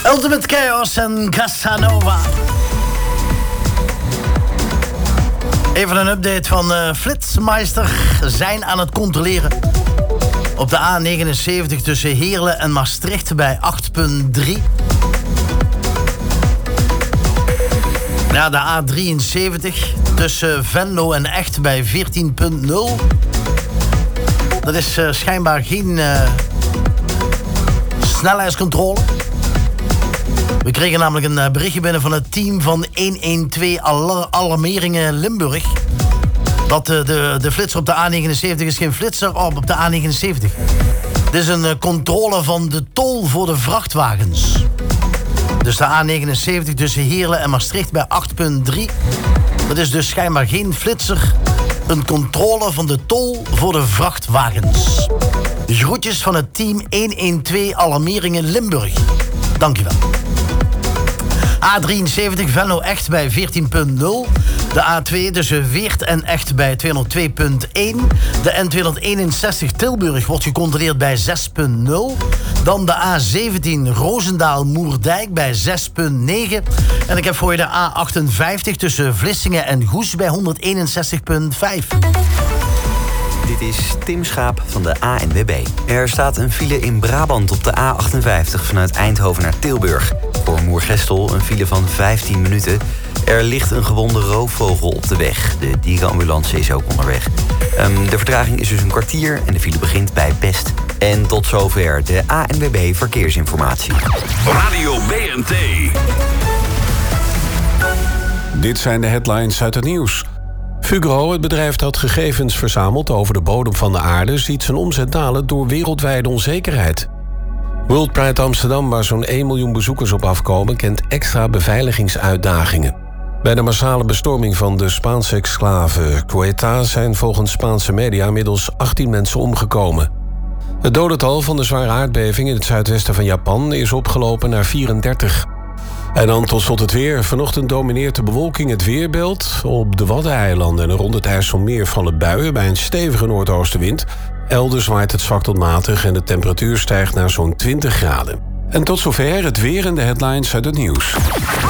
Ultimate Chaos en Casanova. Even een update van Flitsmeister. Zijn aan het controleren op de A79 tussen Heerlen en Maastricht bij 8.3. Ja, de A73 tussen Venlo en Echt bij 14.0. Dat is schijnbaar geen snelheidscontrole. We kregen namelijk een berichtje binnen van het team van 112 Alarmeringen Limburg. Dat de flitser op de A79 is geen flitser op de A79. Dit is een controle van de tol voor de vrachtwagens. Dus de A79 tussen Heerlen en Maastricht bij 8.3. Dat is dus schijnbaar geen flitser. Een controle van de tol voor de vrachtwagens. Groetjes van het team 112 Alarmeringen Limburg. Dankjewel. A73 Venlo Echt bij 14.0. De A2 tussen Weert en Echt bij 202.1. De N261 Tilburg wordt gecontroleerd bij 6.0. Dan de A17 Roosendaal-Moerdijk bij 6.9. En ik heb voor je de A58 tussen Vlissingen en Goes bij 161.5. Dit is Tim Schaap van de ANWB. Er staat een file in Brabant op de A58 vanuit Eindhoven naar Tilburg. Voor Moergestel een file van 15 minuten. Er ligt een gewonde roofvogel op de weg. De dierenambulance is ook onderweg. De vertraging is dus een kwartier en de file begint bij Pest. En tot zover de ANWB Verkeersinformatie. Radio BNT. Dit zijn de headlines uit het nieuws. Fugro, het bedrijf dat gegevens verzamelt over de bodem van de aarde, ziet zijn omzet dalen door wereldwijde onzekerheid. World Pride Amsterdam, waar zo'n 1 miljoen bezoekers op afkomen, kent extra beveiligingsuitdagingen. Bij de massale bestorming van de Spaanse exclave Ceuta zijn volgens Spaanse media inmiddels 18 mensen omgekomen. Het dodental van de zware aardbeving in het zuidwesten van Japan is opgelopen naar 34. En dan tot slot het weer. Vanochtend domineert de bewolking het weerbeeld. Op de Waddeneilanden en rond het IJsselmeer vallen buien bij een stevige noordoostenwind. Elders waait het zwak tot matig en de temperatuur stijgt naar zo'n 20 graden. En tot zover het weer en de headlines uit het nieuws.